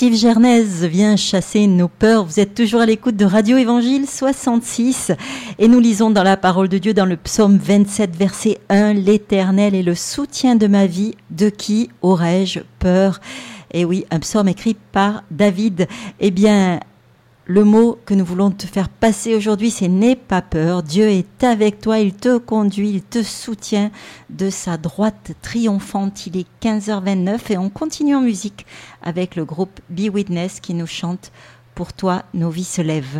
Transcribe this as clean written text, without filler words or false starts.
Steve Gernez vient chasser nos peurs. Vous êtes toujours à l'écoute de Radio Évangile 66 et nous lisons dans la parole de Dieu dans le psaume 27 verset 1 « L'Éternel est le soutien de ma vie, de qui aurais-je peur ?» Et oui, un psaume écrit par David. Eh bien, le mot que nous voulons te faire passer aujourd'hui, c'est « N'aie pas peur ». Dieu est avec toi, il te conduit, il te soutient de sa droite triomphante. Il est 15h29 et on continue en musique avec le groupe Be Witness qui nous chante « Pour toi, nos vies se lèvent ».